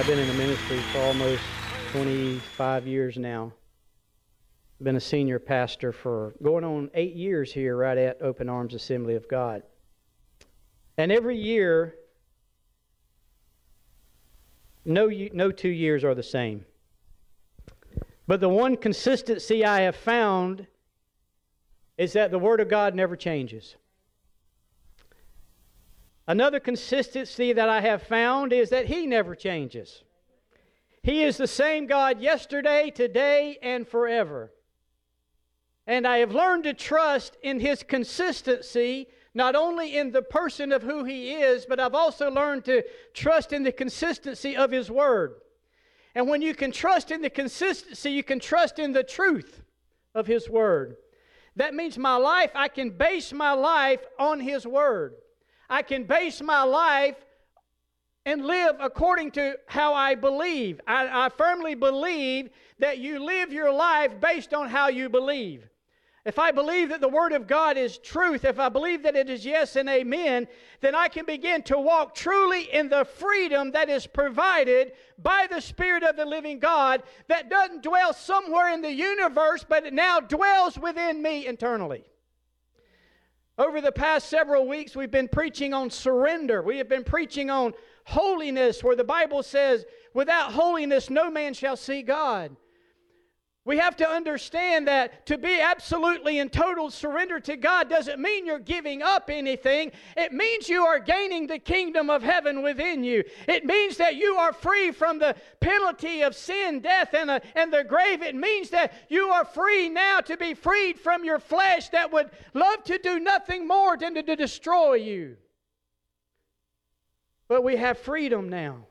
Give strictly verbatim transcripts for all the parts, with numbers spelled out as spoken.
I've been in the ministry for almost twenty-five years now. I've been a senior pastor for going on eight years here right at Open Arms Assembly of God. And every year, no, no two years are the same. But the one consistency I have found is that the Word of God never changes. Another consistency that I have found is that He never changes. He is the same God yesterday, today, and forever. And I have learned to trust in His consistency, not only in the person of who He is, but I've also learned to trust in the consistency of His Word. And when you can trust in the consistency, you can trust in the truth of His Word. That means my life, I can base my life on His Word. I can base my life and live according to how I believe. I, I firmly believe that you live your life based on how you believe. If I believe that the Word of God is truth, if I believe that it is yes and amen, then I can begin to walk truly in the freedom that is provided by the Spirit of the living God that doesn't dwell somewhere in the universe, but it now dwells within me internally. Over the past several weeks, we've been preaching on surrender. We have been preaching on holiness, where the Bible says, without holiness, no man shall see God. We have to understand that to be absolutely in total surrender to God doesn't mean you're giving up anything. It means you are gaining the kingdom of heaven within you. It means that you are free from the penalty of sin, death, and, a, and the grave. It means that you are free now to be freed from your flesh that would love to do nothing more than to, to destroy you. But we have freedom now.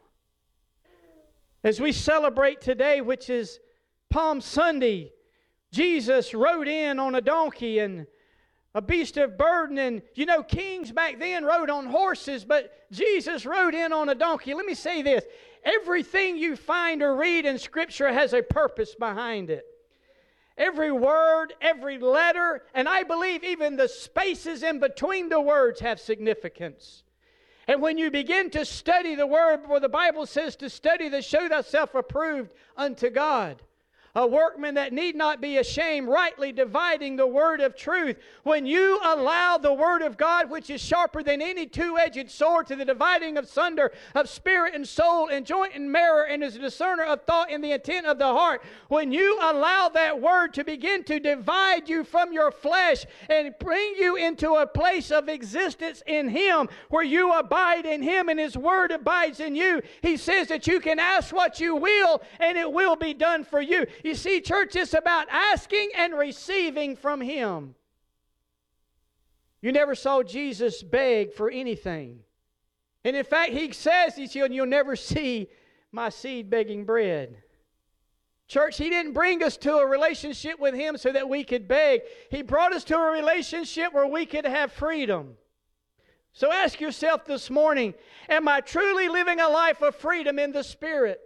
As we celebrate today, which is Palm Sunday, Jesus rode in on a donkey and a beast of burden. And, you know, kings back then rode on horses, but Jesus rode in on a donkey. Let me say this. Everything you find or read in Scripture has a purpose behind it. Every word, every letter, and I believe even the spaces in between the words have significance. And when you begin to study the Word, where the Bible says to study to show thyself approved unto God, a workman that need not be ashamed, rightly dividing the word of truth. When you allow the Word of God, which is sharper than any two-edged sword, to the dividing of sunder of spirit and soul and joint and marrow, and is a discerner of thought and the intent of the heart, when you allow that Word to begin to divide you from your flesh and bring you into a place of existence in Him, where you abide in Him and His Word abides in you, He says that you can ask what you will and it will be done for you. You see, church, it's about asking and receiving from Him. You never saw Jesus beg for anything. And in fact, He says, He said, you'll never see my seed begging bread. Church, He didn't bring us to a relationship with Him so that we could beg. He brought us to a relationship where we could have freedom. So ask yourself this morning, am I truly living a life of freedom in the Spirit?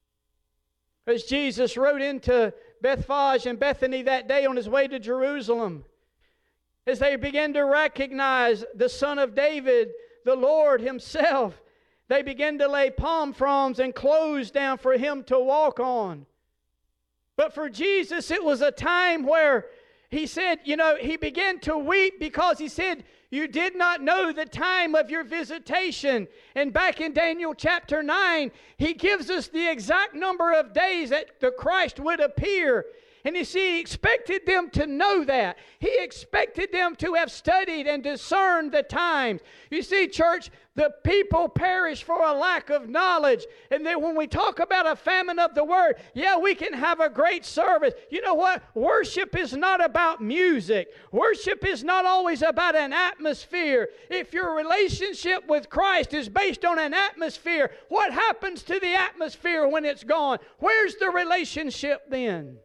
As Jesus rode into Bethphage and Bethany that day on His way to Jerusalem, as they began to recognize the Son of David, the Lord Himself, they began to lay palm fronds and clothes down for Him to walk on. But for Jesus, it was a time where He said, you know, He began to weep because He said, you did not know the time of your visitation. And back in Daniel chapter nine, He gives us the exact number of days that the Christ would appear. And you see, He expected them to know that. He expected them to have studied and discerned the times. You see, church, the people perish for a lack of knowledge. And then when we talk about a famine of the Word, yeah, we can have a great service. You know what? Worship is not about music. Worship is not always about an atmosphere. If your relationship with Christ is based on an atmosphere, what happens to the atmosphere when it's gone? Where's the relationship then?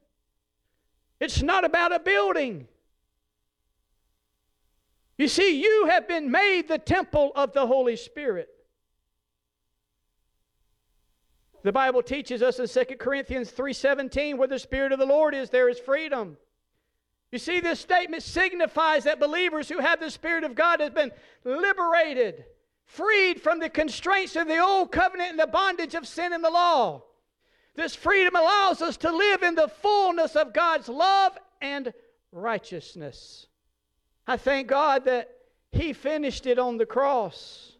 It's not about a building. You see, you have been made the temple of the Holy Spirit. The Bible teaches us in Second Corinthians three seventeen, where the Spirit of the Lord is, there is freedom. You see, this statement signifies that believers who have the Spirit of God have been liberated freed from the constraints of the old covenant and the bondage of sin and the law. This freedom allows us to live in the fullness of God's love and righteousness. I thank God that He finished it on the cross.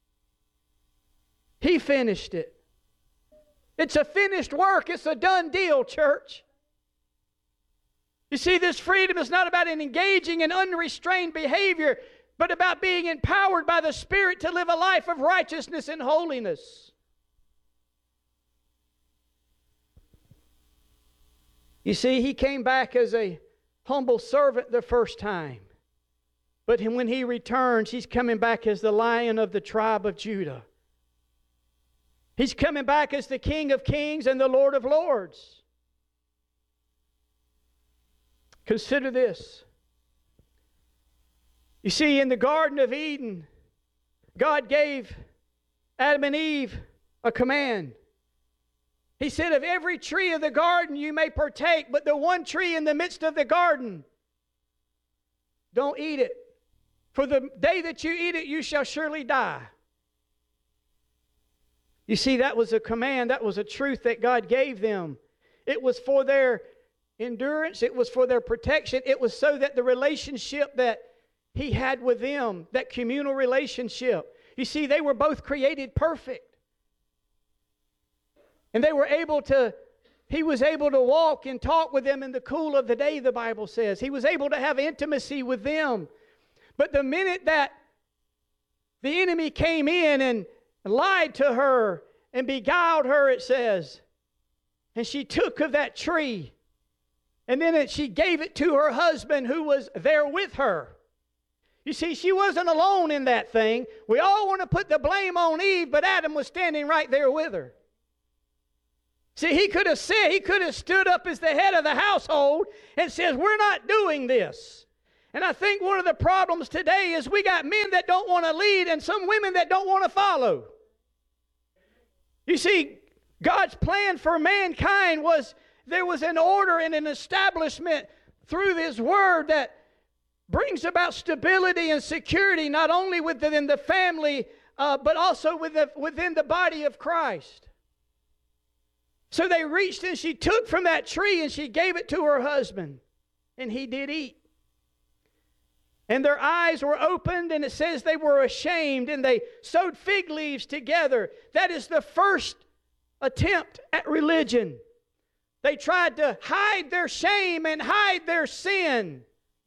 He finished it. It's a finished work. It's a done deal, church. You see, this freedom is not about an engaging in unrestrained behavior, but about being empowered by the Spirit to live a life of righteousness and holiness. You see, He came back as a humble servant the first time. But when He returns, He's coming back as the Lion of the tribe of Judah. He's coming back as the King of kings and the Lord of lords. Consider this. You see, in the Garden of Eden, God gave Adam and Eve a command. He said, of every tree of the garden you may partake, but the one tree in the midst of the garden, don't eat it. For the day that you eat it, you shall surely die. You see, that was a command. That was a truth that God gave them. It was for their endurance. It was for their protection. It was so that the relationship that He had with them, that communal relationship. You see, they were both created perfect. And they were able to, He was able to walk and talk with them in the cool of the day, the Bible says. He was able to have intimacy with them. But the minute that the enemy came in and lied to her and beguiled her, it says, and she took of that tree, and then it, she gave it to her husband who was there with her. You see, she wasn't alone in that thing. We all want to put the blame on Eve, but Adam was standing right there with her. See, he could have said, he could have stood up as the head of the household and says, we're not doing this. And I think one of the problems today is we got men that don't want to lead and some women that don't want to follow. You see, God's plan for mankind was there was an order and an establishment through His Word that brings about stability and security not only within the family, uh, but also within the, within the body of Christ. So they reached and she took from that tree and she gave it to her husband, and he did eat. And their eyes were opened, and it says they were ashamed, and they sewed fig leaves together. That is the first attempt at religion. They tried to hide their shame and hide their sin.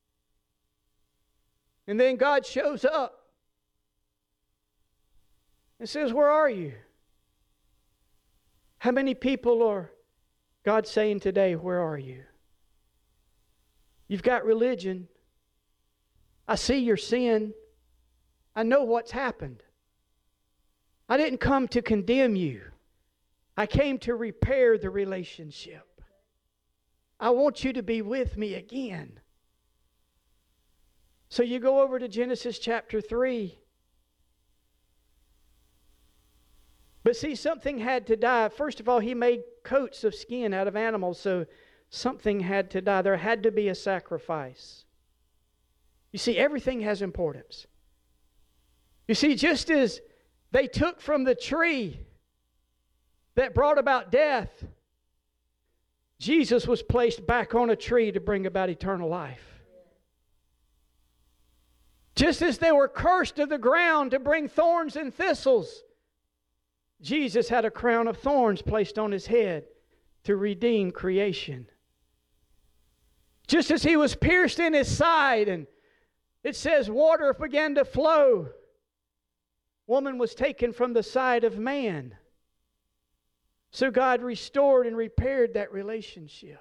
And then God shows up and says, where are you? How many people are God saying today, where are you? You've got religion. I see your sin. I know what's happened. I didn't come to condemn you. I came to repair the relationship. I want you to be with me again. So you go over to Genesis chapter three. But see, something had to die. First of all, He made coats of skin out of animals, so something had to die. There had to be a sacrifice. You see, everything has importance. You see, just as they took from the tree that brought about death, Jesus was placed back on a tree to bring about eternal life. Just as they were cursed to the ground to bring thorns and thistles, Jesus had a crown of thorns placed on His head to redeem creation. Just as He was pierced in His side, and it says water began to flow, woman was taken from the side of man. So God restored and repaired that relationship.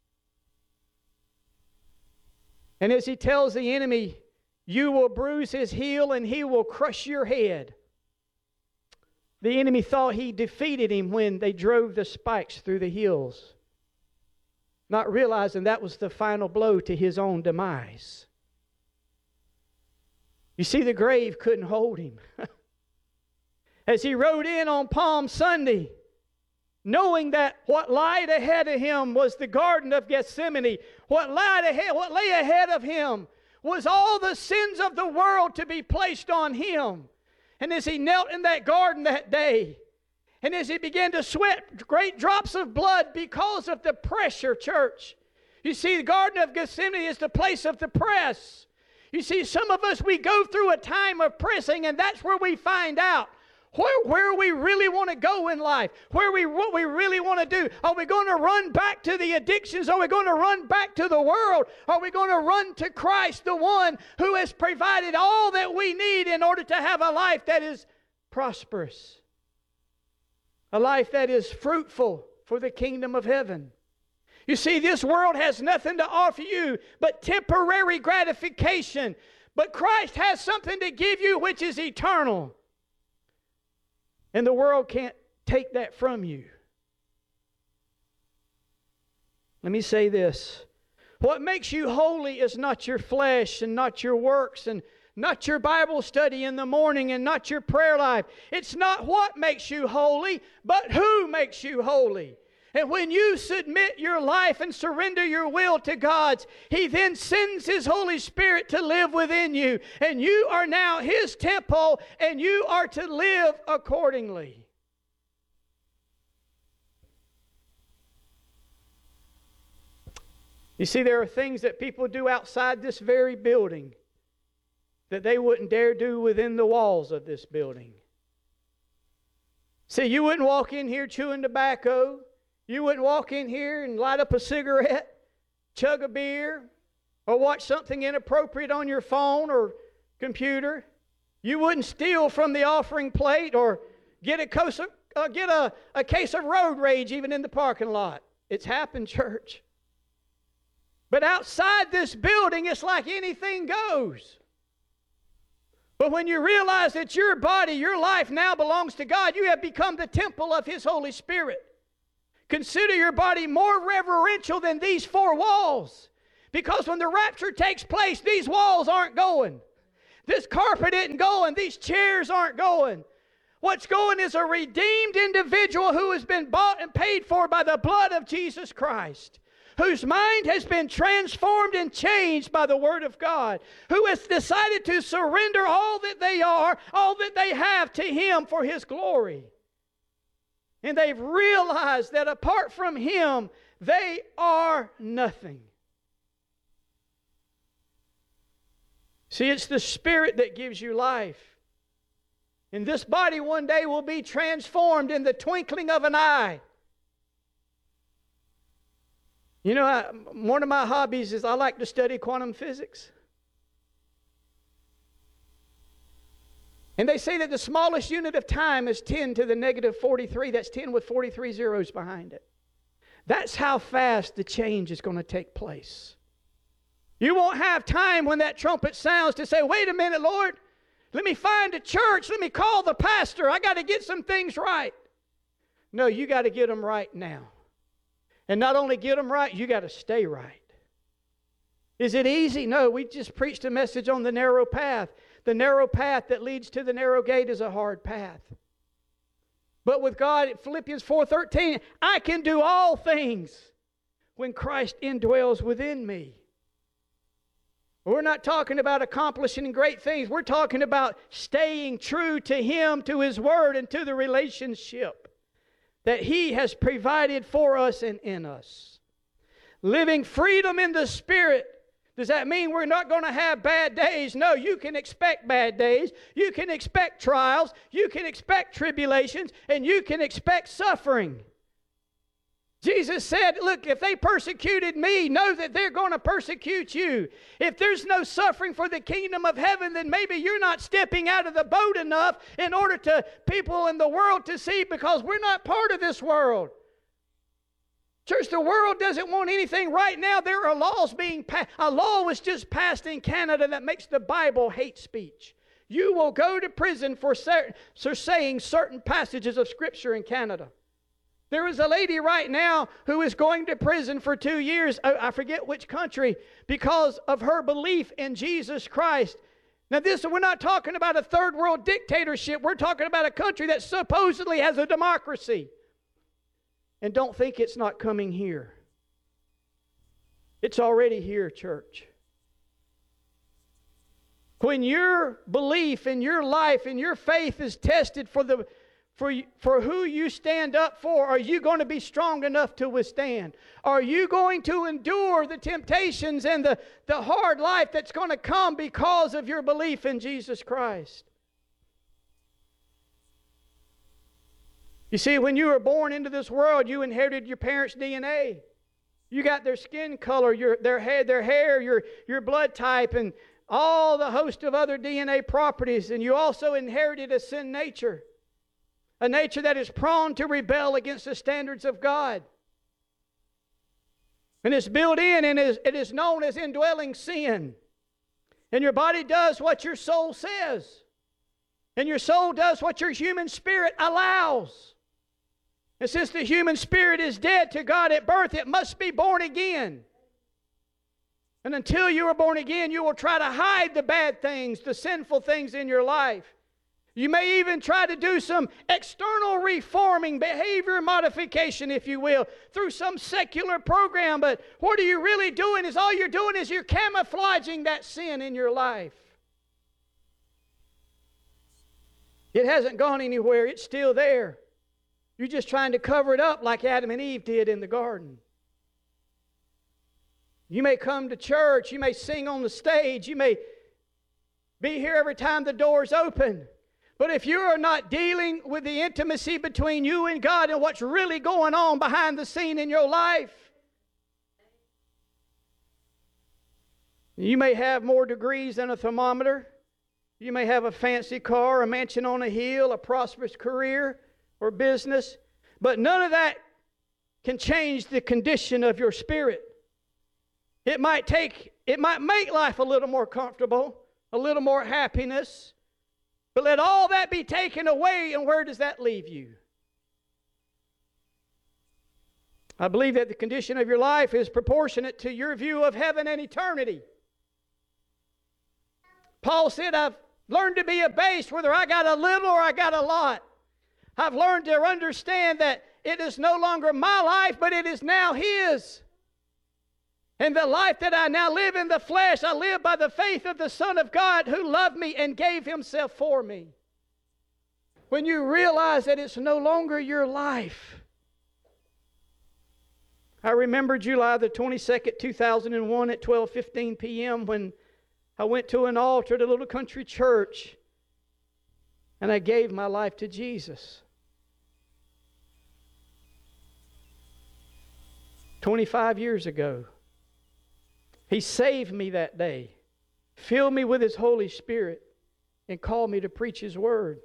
And as He tells the enemy, you will bruise his heel and he will crush your head. The enemy thought he defeated him when they drove the spikes through the heels, not realizing that was the final blow to his own demise. You see, the grave couldn't hold him. As he rode in on Palm Sunday, knowing that what lied ahead of him was the Garden of Gethsemane, what lied ahead, what lay ahead of him was all the sins of the world to be placed on him. And as he knelt in that garden that day, and as he began to sweat great drops of blood because of the pressure, church. You see, the Garden of Gethsemane is the place of the press. You see, some of us, we go through a time of pressing, and that's where we find out where, where we really want to go in life, where we what we really want to do. Are we going to run back to the addictions? Are we going to run back to the world? Are we going to run to Christ, the one who has provided all that we need in order to have a life that is prosperous? A life that is fruitful for the kingdom of heaven. You see, this world has nothing to offer you but temporary gratification. But Christ has something to give you which is eternal. And the world can't take that from you. Let me say this. What makes you holy is not your flesh and not your works and not your Bible study in the morning and not your prayer life. It's not what makes you holy, but who makes you holy. And when you submit your life and surrender your will to God's, He then sends His Holy Spirit to live within you. And you are now His temple, and you are to live accordingly. You see, there are things that people do outside this very building that they wouldn't dare do within the walls of this building. See, you wouldn't walk in here chewing tobacco. You wouldn't walk in here and light up a cigarette, chug a beer, or watch something inappropriate on your phone or computer. You wouldn't steal from the offering plate or get a, case of, uh, get a, a case of road rage even in the parking lot. It's happened, church. But outside this building, it's like anything goes. But when you realize that your body, your life now belongs to God, you have become the temple of His Holy Spirit. Consider your body more reverential than these four walls. Because when the rapture takes place, these walls aren't going. This carpet isn't going. These chairs aren't going. What's going is a redeemed individual who has been bought and paid for by the blood of Jesus Christ, whose mind has been transformed and changed by the Word of God, who has decided to surrender all that they are, all that they have to Him for His glory. And they've realized that apart from Him, they are nothing. See, it's the Spirit that gives you life. And this body one day will be transformed in the twinkling of an eye. You know, I, one of my hobbies is I like to study quantum physics. And they say that the smallest unit of time is ten to the negative forty-three. That's ten with forty-three zeros behind it. That's how fast the change is going to take place. You won't have time when that trumpet sounds to say, wait a minute, Lord, let me find a church. Let me call the pastor. I got to get some things right. No, you got to get them right now. And not only get them right, you got to stay right. Is it easy? No, we just preached a message on the narrow path. The narrow path that leads to the narrow gate is a hard path. But with God, Philippians four thirteen, I can do all things when Christ indwells within me. We're not talking about accomplishing great things. We're talking about staying true to Him, to His Word, and to the relationship that He has provided for us and in us. Living freedom in the Spirit. Does that mean we're not going to have bad days? No, you can expect bad days. You can expect trials. You can expect tribulations. And you can expect suffering. Jesus said, look, if they persecuted me, know that they're going to persecute you. If there's no suffering for the kingdom of heaven, then maybe you're not stepping out of the boat enough in order to people in the world to see, because we're not part of this world. Church, the world doesn't want anything right now. There are laws being passed. A law was just passed in Canada that makes the Bible hate speech. You will go to prison for, ser- for saying certain passages of Scripture in Canada. There is a lady right now who is going to prison for two years, I forget which country, because of her belief in Jesus Christ. Now this, we're not talking about a third world dictatorship. We're talking about a country that supposedly has a democracy. And don't think it's not coming here. It's already here, church. When your belief in your life and your faith is tested for the For, for who you stand up for, are you going to be strong enough to withstand? Are you going to endure the temptations and the, the hard life that's going to come because of your belief in Jesus Christ? You see, when you were born into this world, you inherited your parents' D N A. You got their skin color, your, their hair, their hair, your, your blood type, and all the host of other D N A properties. And you also inherited a sin nature. A nature that is prone to rebel against the standards of God. And it's built in, and it is known as indwelling sin. And your body does what your soul says. And your soul does what your human spirit allows. And since the human spirit is dead to God at birth, it must be born again. And until you are born again, you will try to hide the bad things, the sinful things in your life. You may even try to do some external reforming, behavior modification, if you will, through some secular program. But what are you really doing is all you're doing is you're camouflaging that sin in your life. It hasn't gone anywhere. It's still there. You're just trying to cover it up like Adam and Eve did in the garden. You may come to church. You may sing on the stage. You may be here every time the door's open. But if you are not dealing with the intimacy between you and God and what's really going on behind the scene in your life, you may have more degrees than a thermometer. You may have a fancy car, a mansion on a hill, a prosperous career or business. But none of that can change the condition of your spirit. It might take, it might make life a little more comfortable, a little more happiness. But let all that be taken away, and where does that leave you? I believe that the condition of your life is proportionate to your view of heaven and eternity. Paul said, I've learned to be abased, whether I got a little or I got a lot. I've learned to understand that it is no longer my life, but it is now His. And the life that I now live in the flesh, I live by the faith of the Son of God who loved me and gave Himself for me. When you realize that it's no longer your life. I remember July the twenty-second, two thousand one at twelve fifteen p.m. when I went to an altar at a little country church and I gave my life to Jesus. twenty-five years ago. He saved me that day, filled me with His Holy Spirit, and called me to preach His Word.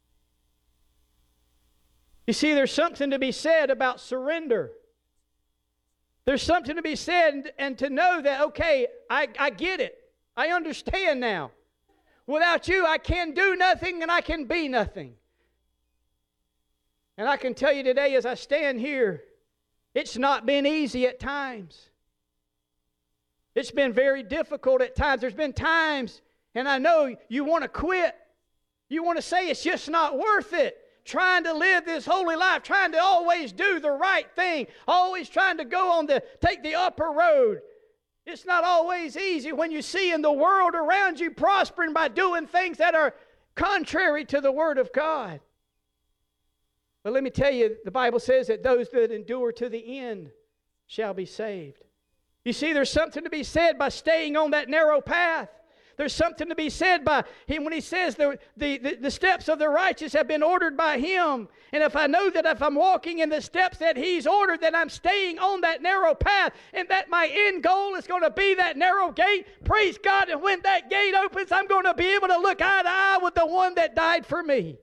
You see, there's something to be said about surrender. There's something to be said and, and to know that, okay, I, I get it. I understand now. Without you, I can do nothing and I can be nothing. And I can tell you today as I stand here, it's not been easy at times. It's been very difficult at times. There's been times, and I know you want to quit. You want to say it's just not worth it. Trying to live this holy life, trying to always do the right thing, always trying to go on the, take the upper road. It's not always easy when you see in the world around you prospering by doing things that are contrary to the Word of God. But let me tell you, the Bible says that those that endure to the end shall be saved. You see, there's something to be said by staying on that narrow path. There's something to be said by Him when He says the, the, the, the steps of the righteous have been ordered by Him. And if I know that if I'm walking in the steps that He's ordered, that I'm staying on that narrow path and that my end goal is going to be that narrow gate, praise God, and when that gate opens, I'm going to be able to look eye to eye with the one that died for me.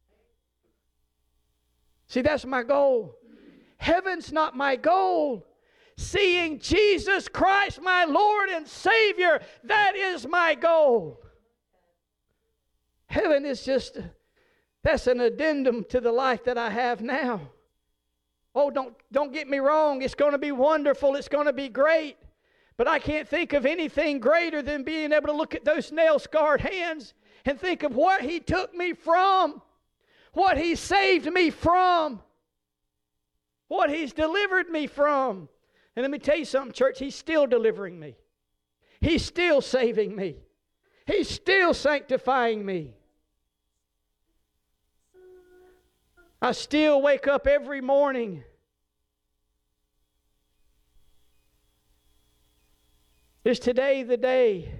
See, that's my goal. Heaven's not my goal. Seeing Jesus Christ, my Lord and Savior, that is my goal. Heaven is just, that's an addendum to the life that I have now. Oh, don't, don't get me wrong. It's going to be wonderful. It's going to be great. But I can't think of anything greater than being able to look at those nail-scarred hands and think of what He took me from, what He saved me from, what He's delivered me from. And let me tell you something, church, He's still delivering me. He's still saving me. He's still sanctifying me. I still wake up every morning. Is today the day?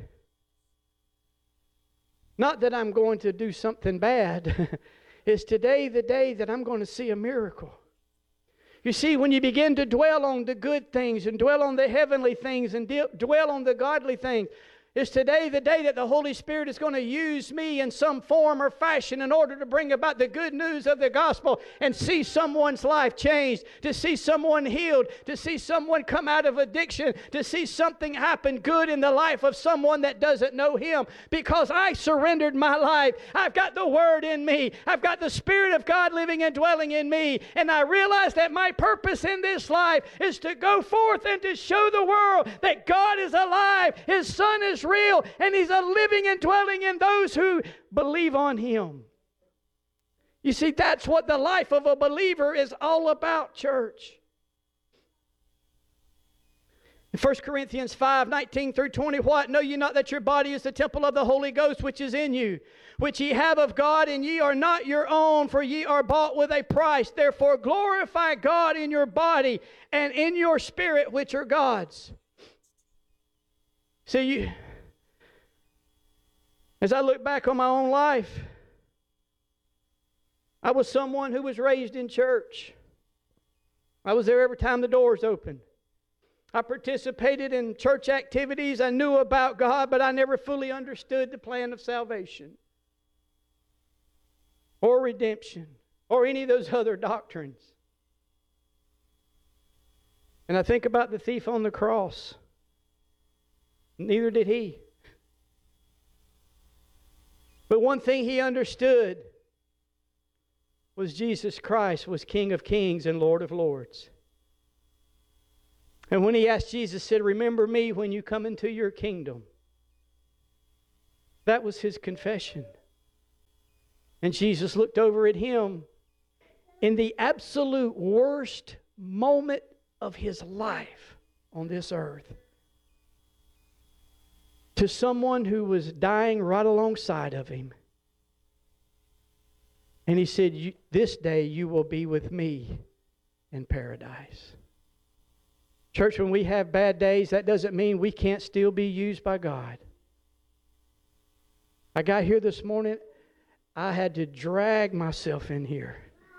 Not that I'm going to do something bad. Is today the day that I'm going to see a miracle? You see, when you begin to dwell on the good things and dwell on the heavenly things and de- dwell on the godly things, is today the day that the Holy Spirit is going to use me in some form or fashion in order to bring about the good news of the gospel and see someone's life changed, to see someone healed, to see someone come out of addiction, to see something happen good in the life of someone that doesn't know Him. Because I surrendered my life. I've got the Word in me. I've got the Spirit of God living and dwelling in me. And I realize that my purpose in this life is to go forth and to show the world that God is alive. His Son is real, and He's a living and dwelling in those who believe on Him. You see, that's what the life of a believer is all about, church. In First Corinthians five, nineteen through twenty, what? Know ye not that your body is the temple of the Holy Ghost which is in you, which ye have of God, and ye are not your own, for ye are bought with a price. Therefore glorify God in your body and in your spirit, which are God's. See, you... As I look back on my own life, I was someone who was raised in church. I was there every time the doors opened. I participated in church activities. I knew about God, but I never fully understood the plan of salvation or redemption or any of those other doctrines. And I think about the thief on the cross. Neither did he. But one thing he understood was Jesus Christ was King of Kings and Lord of Lords. And when he asked Jesus, said, remember me when you come into your kingdom. That was his confession. And Jesus looked over at him in the absolute worst moment of his life on this earth. To someone who was dying right alongside of him. And he said, this day you will be with me in paradise. Church, when we have bad days, that doesn't mean we can't still be used by God. I got here this morning, I had to drag myself in here.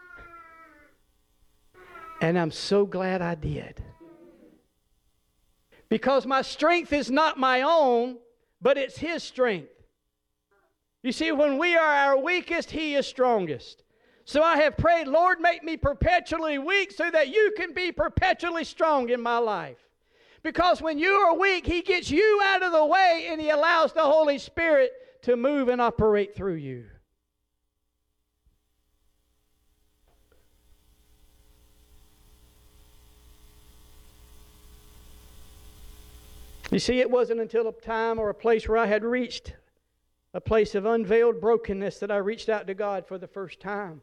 And I'm so glad I did. Because my strength is not my own, but it's His strength. You see, when we are our weakest, He is strongest. So I have prayed, Lord, make me perpetually weak so that you can be perpetually strong in my life. Because when you are weak, He gets you out of the way and He allows the Holy Spirit to move and operate through you. You see, it wasn't until a time or a place where I had reached a place of unveiled brokenness that I reached out to God for the first time.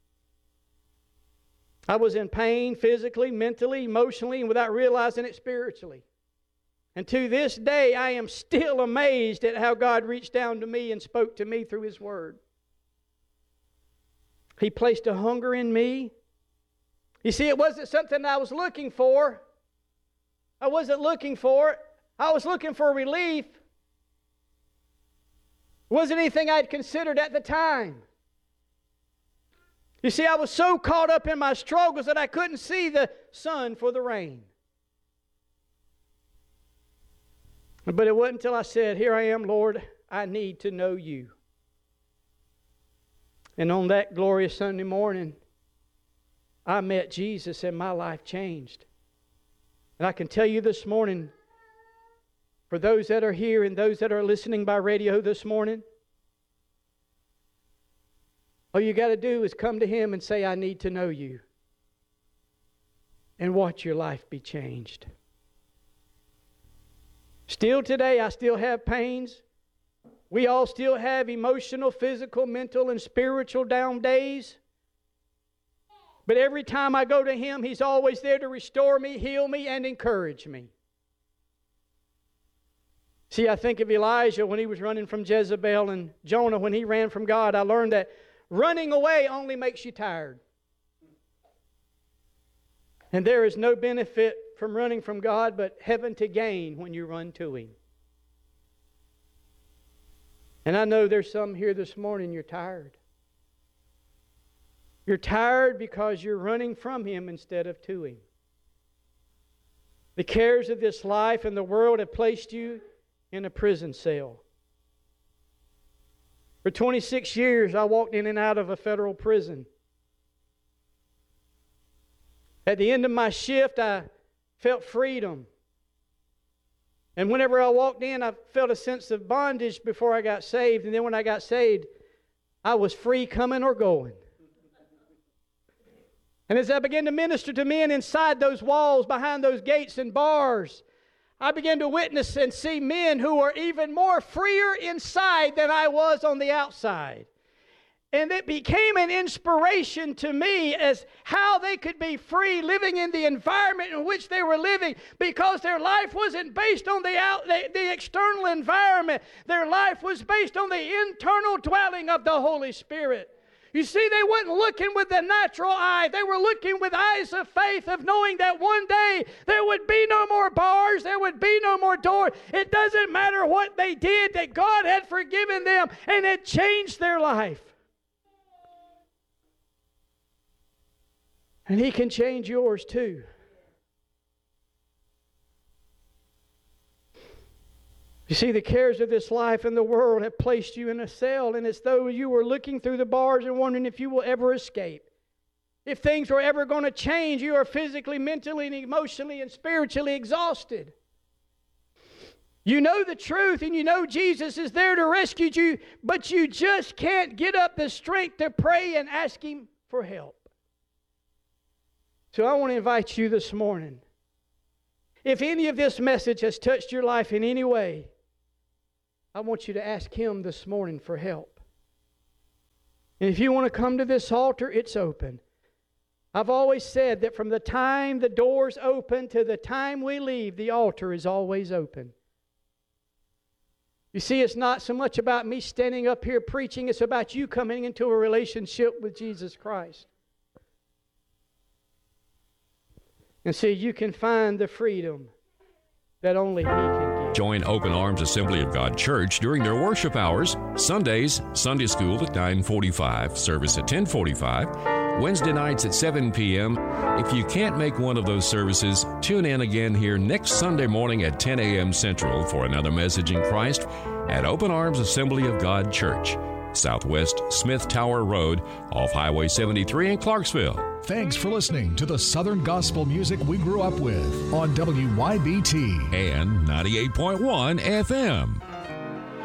I was in pain physically, mentally, emotionally, and without realizing it spiritually. And to this day, I am still amazed at how God reached down to me and spoke to me through His Word. He placed a hunger in me. You see, it wasn't something I was looking for. I wasn't looking for it. I was looking for relief. It wasn't anything I'd considered at the time. You see, I was so caught up in my struggles that I couldn't see the sun for the rain. But it wasn't until I said, here I am, Lord, I need to know you. And on that glorious Sunday morning, I met Jesus and my life changed. And I can tell you this morning, for those that are here and those that are listening by radio this morning, all you got to do is come to Him and say, I need to know you. And watch your life be changed. Still today, I still have pains. We all still have emotional, physical, mental, and spiritual down days. But every time I go to Him, He's always there to restore me, heal me, and encourage me. See, I think of Elijah when he was running from Jezebel, and Jonah when he ran from God. I learned that running away only makes you tired. And there is no benefit from running from God but heaven to gain when you run to Him. And I know there's some here this morning, you're tired. You're tired because you're running from Him instead of to Him. The cares of this life and the world have placed you in a prison cell. For twenty-six years, I walked in and out of a federal prison. At the end of my shift, I felt freedom. And whenever I walked in, I felt a sense of bondage before I got saved. And then when I got saved, I was free coming or going. And as I began to minister to men inside those walls, behind those gates and bars, I began to witness and see men who were even more freer inside than I was on the outside. And it became an inspiration to me as how they could be free living in the environment in which they were living, because their life wasn't based on the, out, the, the external environment. Their life was based on the internal dwelling of the Holy Spirit. You see, they weren't looking with the natural eye. They were looking with eyes of faith, of knowing that one day there would be no more bars, there would be no more doors. It doesn't matter what they did, that God had forgiven them and had changed their life. And He can change yours too. You see, the cares of this life and the world have placed you in a cell, and it's though you were looking through the bars and wondering if you will ever escape. If things were ever going to change, you are physically, mentally, and emotionally and spiritually exhausted. You know the truth, and you know Jesus is there to rescue you, but you just can't get up the strength to pray and ask Him for help. So I want to invite you this morning. If any of this message has touched your life in any way, I want you to ask Him this morning for help. And if you want to come to this altar, it's open. I've always said that from the time the doors open to the time we leave, the altar is always open. You see, it's not so much about me standing up here preaching, it's about you coming into a relationship with Jesus Christ. And see, you can find the freedom that only He can give. Join Open Arms Assembly of God Church during their worship hours. Sundays, Sunday school at nine forty-five, service at ten forty-five. Wednesday nights at seven p.m. If you can't make one of those services, tune in again here next Sunday morning at ten a.m. Central for another message in Christ at Open Arms Assembly of God Church, Southwest Smith Tower Road, off Highway seventy-three in Clarksville. Thanks for listening to the Southern Gospel music we grew up with on W Y B T and ninety-eight point one F M.